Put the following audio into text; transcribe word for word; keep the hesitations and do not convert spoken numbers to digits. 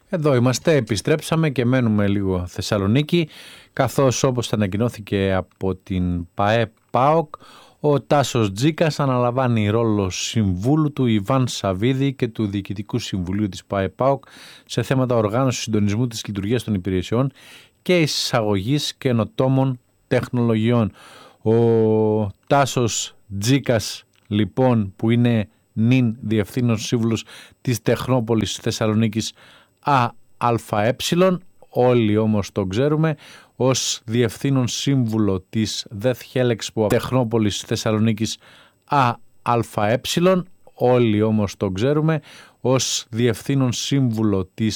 Εδώ είμαστε, επιστρέψαμε και μένουμε λίγο Θεσσαλονίκη, καθώς όπως ανακοινώθηκε από την ΠΑΕ ΠΑΟΚ, ο Τάσος Τζίκας αναλαμβάνει ρόλο συμβούλου του Ιβάν Σαββίδη και του Διοικητικού Συμβουλίου της ΠΑΕ ΠΑΟΚ σε θέματα οργάνωσης συντονισμού της λειτουργίας των υπηρεσιών και εισαγωγής καινοτόμων τεχνολογιών. Ο Τάσος Τζίκας λοιπόν, που είναι νυν διευθύνων σύμβουλος της Τεχνόπολης Θεσσαλονίκης ΑΑΕ, όλοι όμως τον ξέρουμε ως διευθύνων σύμβουλο της Death Helix Τεχνόπολης Θεσσαλονίκης ΑΑΕ, όλοι όμως τον ξέρουμε ως διευθύνων σύμβουλο της